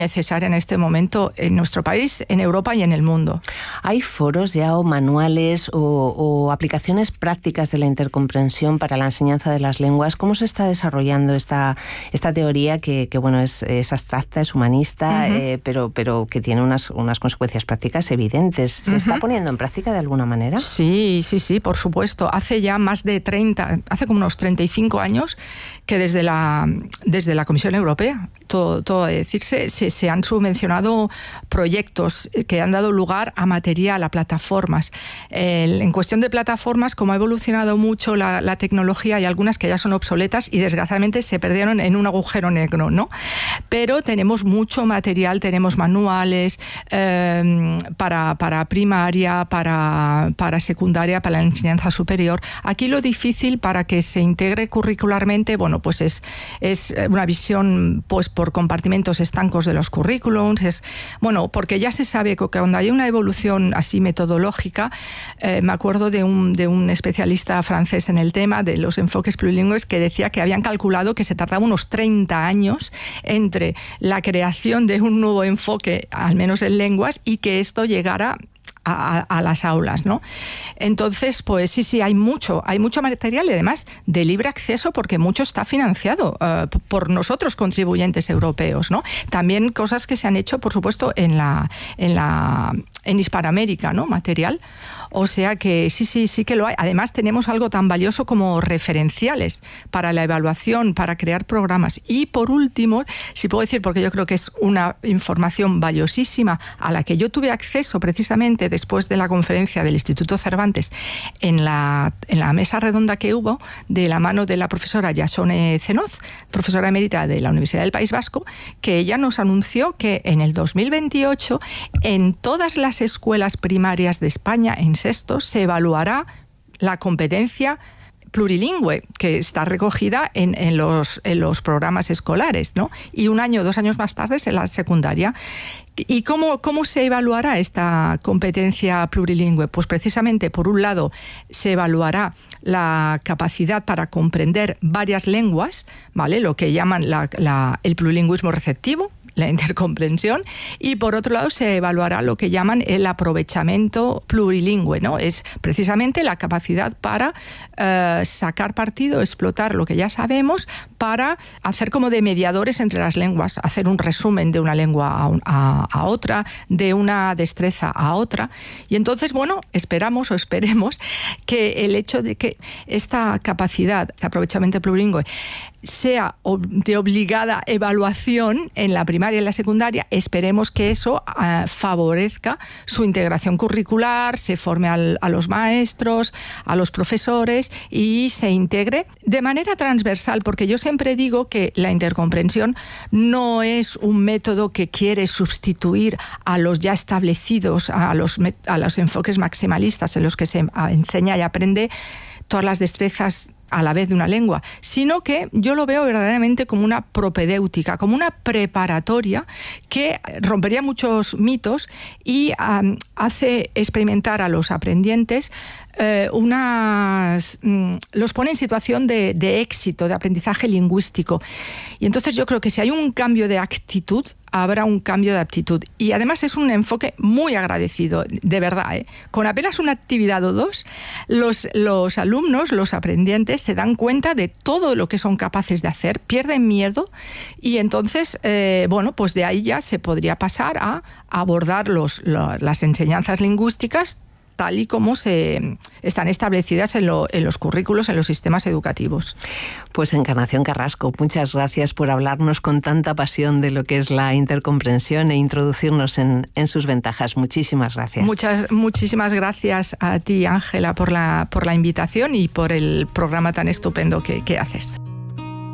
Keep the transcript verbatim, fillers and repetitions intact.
necesaria en este momento en nuestro país, en Europa y en el mundo. ¿Hay foros ya o manuales o, o aplicaciones prácticas de la intercomprensión para la enseñanza de las lenguas? ¿Cómo se está desarrollando esta, esta teoría que, que bueno, es, es abstracta, es humanista, uh-huh. eh, pero, pero que tiene unas, unas consecuencias prácticas evidentes? ¿Se uh-huh. está poniendo en práctica de alguna manera? Sí, sí, sí, por supuesto. Hace ya más de treinta, hace como unos treinta y cinco años que desde la, desde la Comisión Europea, todo, todo a decirse, se, se han subvencionado proyectos que han dado lugar a material, a plataformas. El, en cuestión de plataformas, como ha evolucionado mucho la, la tecnología, hay algunas que ya son obsoletas y desgraciadamente se perdieron en un agujero negro, ¿no? Pero tenemos mucho material, tenemos manuales eh, para, para primaria, para, para secundaria, para la enseñanza superior. Aquí lo difícil para que se integre curricularmente, bueno, pues es, es una visión pues por compartimentos estancos de los currículums, es, bueno, porque ya se sabe que cuando hay una evolución así metodológica, eh, me acuerdo de un, de un especialista francés en el tema de los enfoques plurilingües que decía que habían calculado que se tardaba unos treinta años entre la creación de un nuevo enfoque, al menos en lenguas, y que esto llegara A, a las aulas, ¿no? Entonces, pues sí, sí, hay mucho, hay mucho material y además de libre acceso porque mucho está financiado uh, por nosotros contribuyentes europeos, ¿no? También cosas que se han hecho, por supuesto, en la, en la, en Hispanoamérica, ¿no? Material. O sea que sí, sí, sí que lo hay. Además tenemos algo tan valioso como referenciales para la evaluación, para crear programas. Y por último, si puedo decir, porque yo creo que es una información valiosísima a la que yo tuve acceso precisamente después de la conferencia del Instituto Cervantes en la, en la mesa redonda que hubo de la mano de la profesora Jasone Zenoz, profesora emérita de la Universidad del País Vasco, que ella nos anunció que en el dos mil veintiocho en todas las escuelas primarias de España, en sexto, se evaluará la competencia plurilingüe que está recogida en, en, los, en los programas escolares, ¿no? Y un año o dos años más tarde en la secundaria. ¿Y cómo, cómo se evaluará esta competencia plurilingüe? Pues precisamente, por un lado, se evaluará la capacidad para comprender varias lenguas, ¿vale? Lo que llaman la, la, el plurilingüismo receptivo, la intercomprensión, y por otro lado se evaluará lo que llaman el aprovechamiento plurilingüe, ¿no? Es precisamente la capacidad para eh, sacar partido, explotar lo que ya sabemos para hacer como de mediadores entre las lenguas, hacer un resumen de una lengua a, a, a otra, de una destreza a otra. Y entonces, bueno, esperamos o esperemos que el hecho de que esta capacidad de aprovechamiento plurilingüe sea de obligada evaluación en la primaria y en la secundaria, esperemos que eso uh, favorezca su integración curricular, se forme al, a los maestros, a los profesores y se integre de manera transversal, porque yo siempre digo que la intercomprensión no es un método que quiere sustituir a los ya establecidos, a los, a los enfoques maximalistas en los que se enseña y aprende todas las destrezas a la vez de una lengua, sino que yo lo veo verdaderamente como una propedéutica, como una preparatoria que rompería muchos mitos y um, hace experimentar a los aprendientes eh, unas, mm, los pone en situación de, de éxito, de aprendizaje lingüístico. Y entonces yo creo que si hay un cambio de actitud, habrá un cambio de aptitud. Y además es un enfoque muy agradecido, de verdad, ¿eh? Con apenas una actividad o dos, los, los alumnos, los aprendientes, se dan cuenta de todo lo que son capaces de hacer, pierden miedo y entonces, eh, bueno, pues de ahí ya se podría pasar a abordar los, lo, las enseñanzas lingüísticas tal y como se están establecidas en, lo, en los currículos, en los sistemas educativos. Pues Encarnación Carrasco, muchas gracias por hablarnos con tanta pasión de lo que es la intercomprensión e introducirnos en, en sus ventajas. Muchísimas gracias. Muchas, muchísimas gracias a ti, Ángela, por la, por la invitación y por el programa tan estupendo que, que haces.